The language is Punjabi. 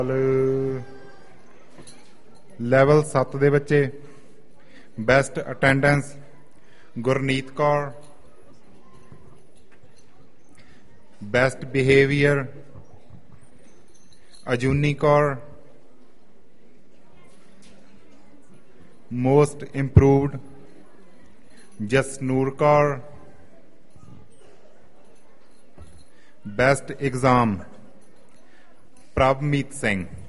ਲੈਵਲ 7 ਦੇ ਬੱਚੇ best attendance Gurneet Kaur, best behaviour ਅਜੂਨੀ Kaur, most improved Jasnoor Kaur, best exam Prabhmeet Singh.